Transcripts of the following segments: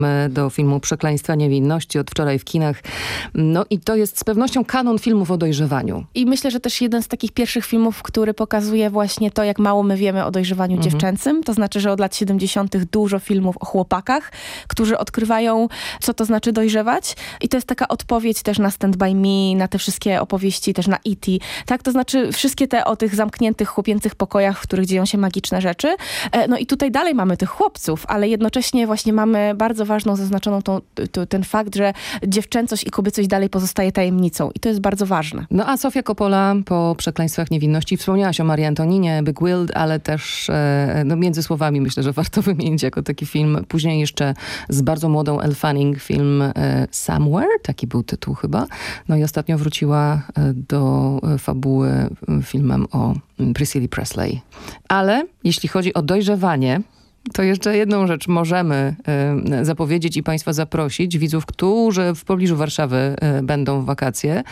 do filmu Przekleństwa niewinności od wczoraj w kinach. No i to jest z pewnością kanon filmów o dojrzewaniu. I myślę, że też jeden z takich pierwszych filmów, który pokazuje właśnie to, jak mało my wiemy o dojrzewaniu dziewczęcym. To znaczy, że od lat 70. dużo filmów o chłopakach, którzy odkrywają, co to znaczy dojrzewać. I to jest taka odpowiedź też na Stand By Me, na te wszystkie opowieści, też na E.T. Tak, to znaczy wszystkie te o tych zamkniętych, chłopięcych pokojach, w których dzieją się magiczne rzeczy. No i tutaj dalej mamy tych chłopców, ale jednocześnie właśnie mamy bardzo ważną, zaznaczoną ten fakt, że dziewczęcość i kobiecość dalej pozostaje tajemnicą. I to jest bardzo ważne. No a Sofia Coppola po Przekleństwach niewinności wspomniałaś o Marii Antoninie, Big Wild, ale też no między słowami myślę, że warto wymienić jako taki film. Później jeszcze z bardzo młodą Elle Fanning film Somewhere, taki był tytuł chyba. No i ostatnio wróciła do fabuły filmem o Priscilli Presley. Ale jeśli chodzi o dojrzewanie, to jeszcze jedną rzecz możemy zapowiedzieć i Państwa zaprosić, widzów, którzy w pobliżu Warszawy będą w wakacje,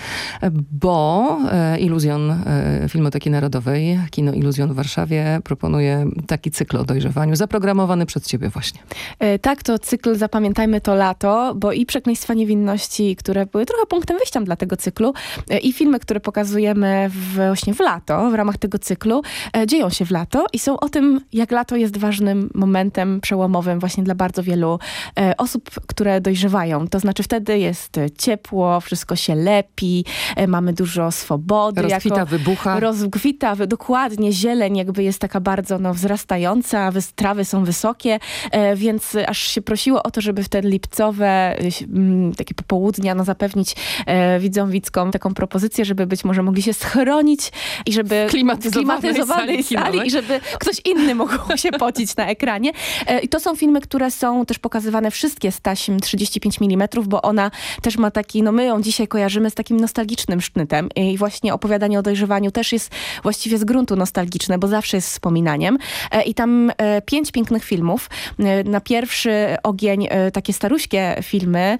bo Iluzjon Filmoteki Narodowej, Kino Iluzjon w Warszawie proponuje taki cykl o dojrzewaniu, zaprogramowany przez ciebie właśnie. Tak, to cykl Zapamiętajmy to lato, bo i Przekleństwa niewinności, które były trochę punktem wyjścia dla tego cyklu, i filmy, które pokazujemy właśnie w lato, w ramach tego cyklu, dzieją się w lato i są o tym, jak lato jest ważnym momentem przełomowym właśnie dla bardzo wielu osób, które dojrzewają. To znaczy wtedy jest ciepło, wszystko się lepi, mamy dużo swobody. Rozkwita, wybucha. Rozkwita, dokładnie. Zieleń jakby jest taka bardzo wzrastająca, trawy są wysokie, więc aż się prosiło o to, żeby w te lipcowe takie popołudnia zapewnić widzom, taką propozycję, żeby być może mogli się schronić i żeby w klimatyzowanej sali i żeby ktoś inny mógł się pocić na ekranie. I to są filmy, które są też pokazywane wszystkie z taśm 35 mm, bo ona też ma taki, my ją dzisiaj kojarzymy z takim nostalgicznym sznytem i właśnie opowiadanie o dojrzewaniu też jest właściwie z gruntu nostalgiczne, bo zawsze jest wspominaniem. I tam 5 pięknych filmów. Na pierwszy ogień takie staruśkie filmy.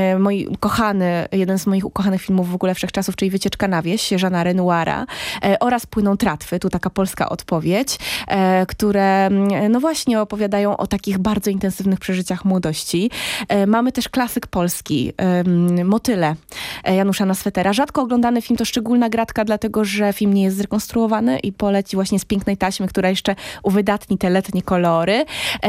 Jeden z moich ukochanych filmów w ogóle wszechczasów, czyli Wycieczka na wieś Jeana Renoira oraz Płyną tratwy, tu taka polska odpowiedź, które właśnie opowiadają o takich bardzo intensywnych przeżyciach młodości. Mamy też klasyk polski, Motyle Janusza Naswetera. Rzadko oglądany film, to szczególna gratka, dlatego że film nie jest zrekonstruowany i poleci właśnie z pięknej taśmy, która jeszcze uwydatni te letnie kolory.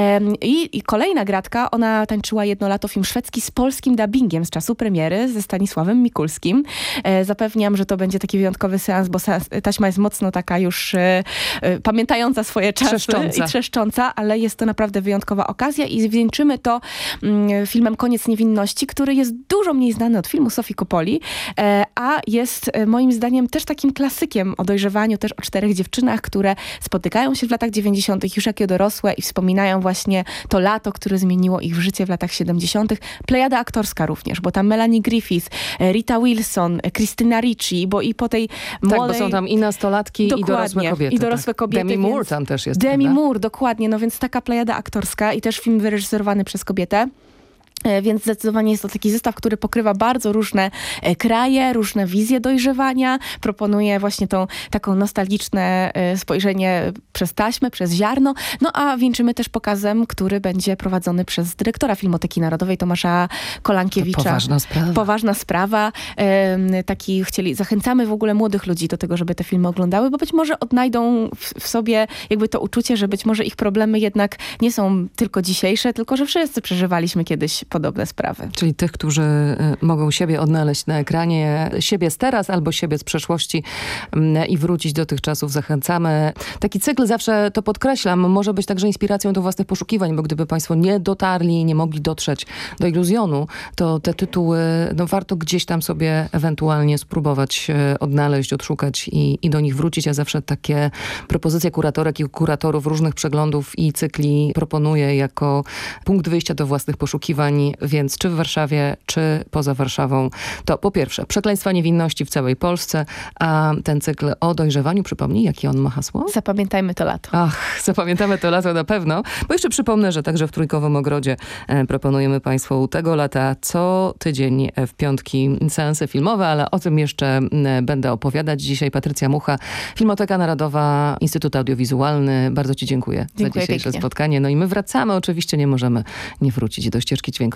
I kolejna gratka, ona tańczyła jedno lato film szwedzki z polskim dubbingiem z czasu premiery ze Stanisławem Mikulskim. Zapewniam, że to będzie taki wyjątkowy seans, bo taśma jest mocno taka już pamiętająca swoje czasy i trzeszcząca, ale jest to naprawdę wyjątkowa okazja i zwieńczymy to filmem Koniec niewinności, który jest dużo mniej znany od filmu Sofii Coppoli, a jest moim zdaniem też takim klasykiem o dojrzewaniu, też o 4 dziewczynach, które spotykają się w latach 90. już jako dorosłe i wspominają właśnie to lato, które zmieniło ich w życie w latach 70. Plejada aktorska również, bo tam Melanie Griffith, Rita Wilson, Christina Ricci, bo i po tej młodej... Tak, bo są tam i nastolatki, i dorosłe kobiety. I dorosłe kobiety. Demi Moore tam też jest. Demi Moore, dokładnie. No więc taka plejada aktorska i też film wyreżyserowany przez kobietę. Więc zdecydowanie jest to taki zestaw, który pokrywa bardzo różne kraje, różne wizje dojrzewania. Proponuje właśnie tą taką nostalgiczne spojrzenie przez taśmę, przez ziarno. No a wieńczymy też pokazem, który będzie prowadzony przez dyrektora Filmoteki Narodowej Tomasza Kolankiewicza. To poważna sprawa. Poważna sprawa. Zachęcamy w ogóle młodych ludzi do tego, żeby te filmy oglądały, bo być może odnajdą w sobie jakby to uczucie, że być może ich problemy jednak nie są tylko dzisiejsze, tylko że wszyscy przeżywaliśmy kiedyś podobne sprawy. Czyli tych, którzy mogą siebie odnaleźć na ekranie, siebie z teraz albo siebie z przeszłości i wrócić do tych czasów, zachęcamy. Taki cykl, zawsze to podkreślam, może być także inspiracją do własnych poszukiwań, bo gdyby państwo nie dotarli, nie mogli dotrzeć do Iluzjonu, to te tytuły warto gdzieś tam sobie ewentualnie spróbować odnaleźć, odszukać i do nich wrócić. Ja zawsze takie propozycje kuratorek i kuratorów różnych przeglądów i cykli proponuję jako punkt wyjścia do własnych poszukiwań, więc czy w Warszawie, czy poza Warszawą, to po pierwsze Przekleństwa niewinności w całej Polsce, a ten cykl o dojrzewaniu, przypomnij, jakie on ma hasło? Zapamiętajmy to lato. Ach, zapamiętamy to lato na pewno, bo jeszcze przypomnę, że także w Trójkowym Ogrodzie proponujemy państwu tego lata co tydzień w piątki seanse filmowe, ale o tym jeszcze będę opowiadać. Dzisiaj Patrycja Mucha, Filmoteka Narodowa, Instytut Audiowizualny. Bardzo ci dziękuję za dzisiejsze spotkanie. No i my wracamy, oczywiście nie możemy nie wrócić do ścieżki dźwiękowej